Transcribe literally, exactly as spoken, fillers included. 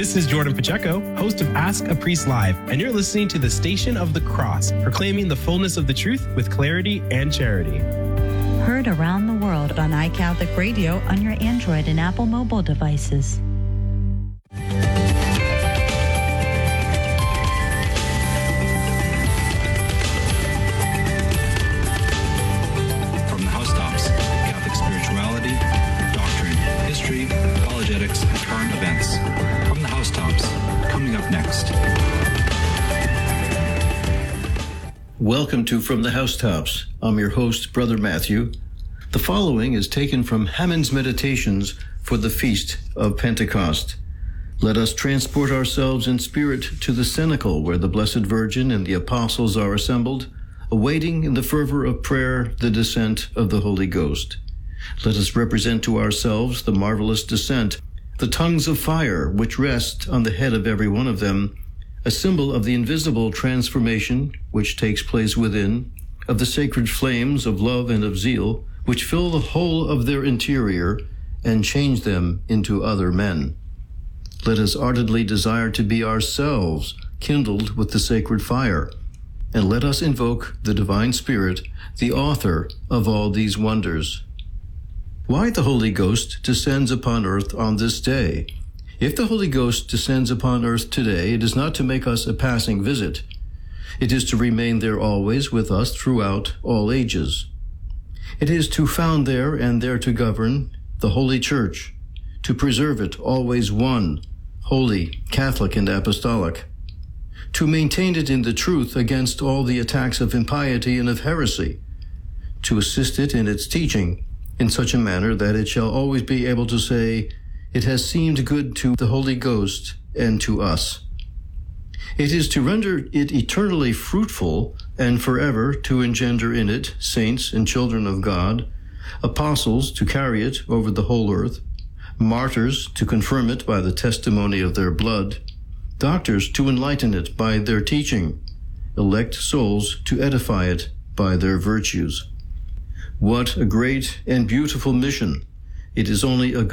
This is Jordan Pacheco, host of Ask a Priest Live, and you're listening to the Station of the Cross, proclaiming the fullness of the truth with clarity and charity. Heard around the world on iCatholic Radio on your Android and Apple mobile devices. From the housetops, Catholic spirituality, doctrine, history, apologetics, and current events. From the housetops, coming up next. Welcome to From the Housetops. I'm your host, Brother Matthew. The following is taken from Hammond's Meditations for the Feast of Pentecost. Let us transport ourselves in spirit to the cenacle where the Blessed Virgin and the apostles are assembled, awaiting in the fervor of prayer the descent of the Holy Ghost. Let us represent to ourselves the marvelous descent, the tongues of fire which rest on the head of every one of them, a symbol of the invisible transformation which takes place within, of the sacred flames of love and of zeal, which fill the whole of their interior and change them into other men. Let us ardently desire to be ourselves kindled with the sacred fire, and let us invoke the Divine Spirit, the author of all these wonders. Why the Holy Ghost descends upon earth on this day? If the Holy Ghost descends upon earth today, it is not to make us a passing visit. It is to remain there always with us throughout all ages. It is to found there and there to govern the Holy Church, to preserve it always one, holy, Catholic, and apostolic, to maintain it in the truth against all the attacks of impiety and of heresy, to assist it in its teaching in such a manner that it shall always be able to say, "It has seemed good to the Holy Ghost and to us." It is to render it eternally fruitful and forever to engender in it saints and children of God, apostles to carry it over the whole earth, martyrs to confirm it by the testimony of their blood, doctors to enlighten it by their teaching, elect souls to edify it by their virtues. What a great and beautiful mission! It is only a